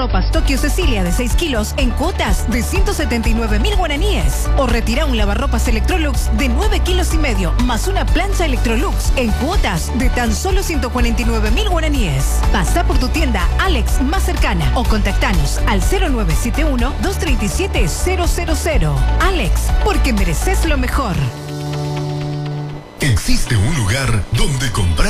lavarropas Tokio Cecilia de 6 kilos en cuotas de 179.000 guaraníes. O retira un lavarropas Electrolux de 9 kilos y medio más una plancha Electrolux en cuotas de tan solo 149.000 guaraníes. Pasa por tu tienda Alex más cercana o contactanos al 0971-237-000. Alex, porque mereces lo mejor. Existe un lugar donde comprar